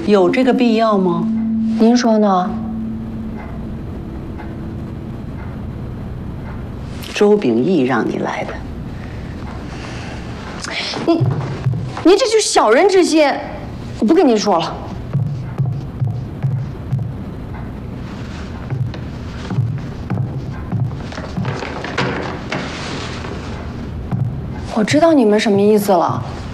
有这个必要吗？ 您说呢？ 周秉义让你来的。 您这就是小人之心，我不跟您说了。我知道你们什么意思了。